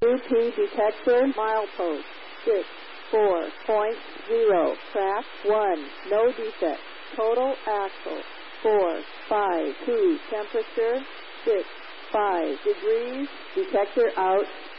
UP detector, milepost 64.0, craft 1, no defect, total axle 452, temperature 65 degrees, detector out.